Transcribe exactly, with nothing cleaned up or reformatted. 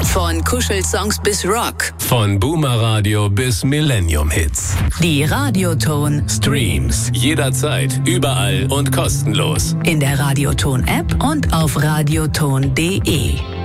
Von Kuschelsongs bis Rock. Von Boomer-Radio bis Millennium-Hits. Die Radioton Streams. Jederzeit, überall und kostenlos. In der Radioton-App und auf radioton punkt de.